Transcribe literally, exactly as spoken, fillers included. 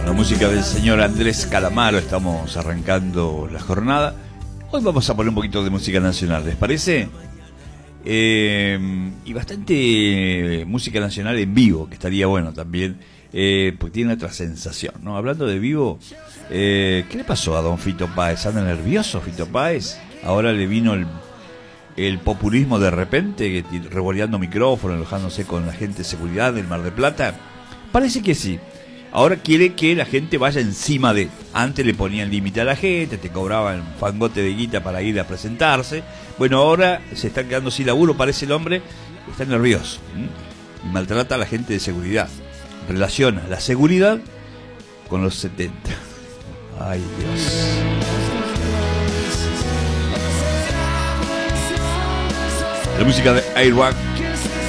La música del señor Andrés Calamaro, estamos arrancando la jornada. Hoy vamos a poner un poquito de música nacional, ¿les parece? Eh, y bastante música nacional en vivo, que estaría bueno también, eh, porque tiene otra sensación, ¿no? Hablando de vivo, eh, ¿qué le pasó a don Fito Páez? ¿Anda nervioso Fito Páez? Ahora le vino el, el populismo de repente, que revoleando micrófono, enojándose con la gente de seguridad del Mar del Plata. Parece que sí. Ahora quiere que la gente vaya encima de... Antes le ponían límite a la gente, te cobraban un fangote de guita para ir a presentarse. Bueno, ahora se está quedando sin laburo, parece el hombre, está nervioso, ¿m? Y maltrata a la gente de seguridad. Relaciona la seguridad con los setenta. Ay, Dios. La música de Airbag